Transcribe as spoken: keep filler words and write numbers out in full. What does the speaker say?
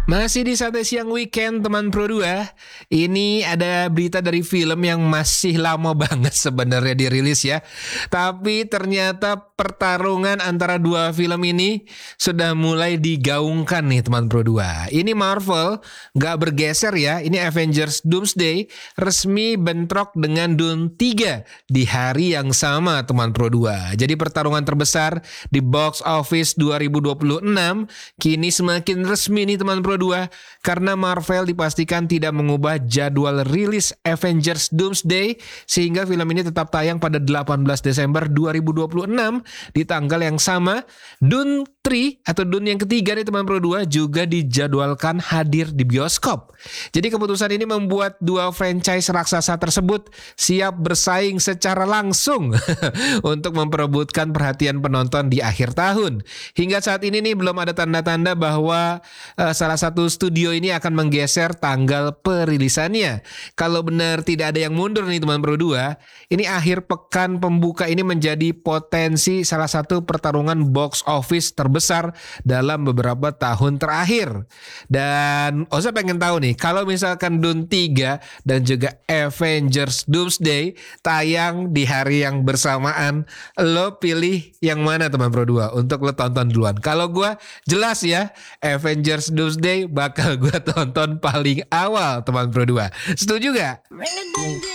Masih di Santai Siang Weekend teman Pro dua. Ini ada berita dari film yang masih lama banget sebenarnya dirilis ya. Tapi ternyata pertarungan antara dua film ini sudah mulai digaungkan nih teman Pro dua. Ini Marvel gak bergeser ya. Ini Avengers Doomsday resmi bentrok dengan Dune tiga di hari yang sama teman Pro dua. Jadi pertarungan terbesar di box office dua ribu dua puluh enam kini semakin resmi nih teman Pro dua, karena Marvel dipastikan tidak mengubah jadwal rilis Avengers Doomsday sehingga film ini tetap tayang pada delapan belas Desember dua ribu dua puluh enam di tanggal yang sama. Dune tiga atau Dune yang ketiga nih teman Pro dua juga dijadwalkan hadir di bioskop. Jadi keputusan ini membuat dua franchise raksasa tersebut siap bersaing secara langsung untuk memperebutkan perhatian penonton di akhir tahun. Hingga saat ini nih belum ada tanda-tanda bahwa uh, salah satu studio ini akan menggeser tanggal perilisannya. Kalau benar tidak ada yang mundur nih teman Pro dua, ini akhir pekan pembuka ini menjadi potensi salah satu pertarungan box office terbesar dalam beberapa tahun terakhir. Dan Oza pengen tahu nih, kalau misalkan Dune tiga dan juga Avengers Doomsday tayang di hari yang bersamaan, lo pilih yang mana teman Pro dua untuk lo tonton duluan? Kalau gue jelas ya, Avengers Doomsday bakal gue tonton paling awal teman Pro dua. Setuju gak?